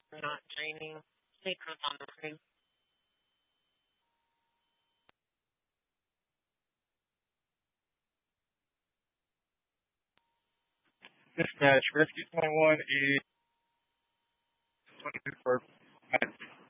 not training secrets on the free. Dispatch, Rescue 21 is 22 for